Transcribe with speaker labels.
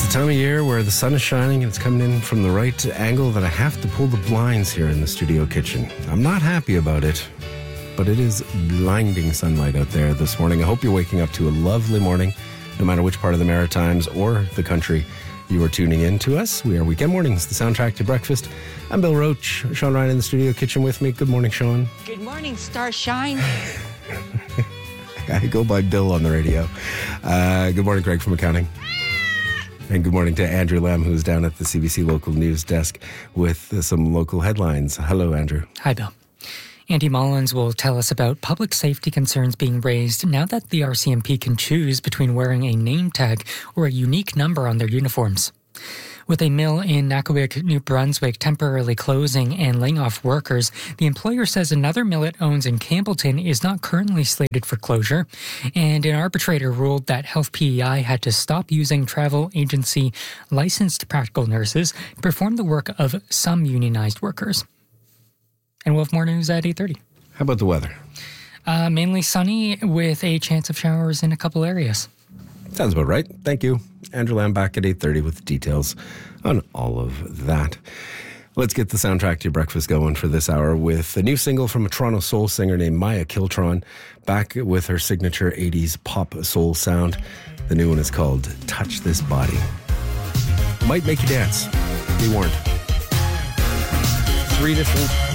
Speaker 1: the time of year where the sun is shining and it's coming in from the right angle that I have to pull the blinds here in the studio kitchen. I'm not happy about it, but it is blinding sunlight out there this morning. I hope you're waking up to a lovely morning, no matter which part of the Maritimes or the country you are tuning in to us. We are Weekend Mornings, the soundtrack to breakfast. I'm Bill Roach. Sean Ryan in the studio kitchen with me. Good morning, Sean.
Speaker 2: Good morning, Starshine.
Speaker 1: I go by Bill on the radio. Good morning, Greg from accounting. And good morning to Andrew Lamb, who's down at the CBC local news desk with some local headlines. Hello, Andrew.
Speaker 3: Hi, Bill. Andy Mullins will tell us about public safety concerns being raised now that the RCMP can choose between wearing a name tag or a unique number on their uniforms. With a mill in Nakawik, New Brunswick temporarily closing and laying off workers, the employer says another mill it owns in Campbellton is not currently slated for closure, and an arbitrator ruled that Health PEI had to stop using travel agency licensed practical nurses to perform the work of some unionized workers. And we'll have more news at 8:30.
Speaker 1: How about the weather?
Speaker 3: Mainly sunny with a chance of showers in a couple areas.
Speaker 1: Sounds about right. Thank you. Andrew Lamb back at 8:30 with the details on all of that. Let's get the soundtrack to your breakfast going for this hour with a new single from a Toronto soul singer named Maya Kiltron, back with her signature 80s pop soul sound. The new one is called Touch This Body. Might make you dance. Be warned. 3 different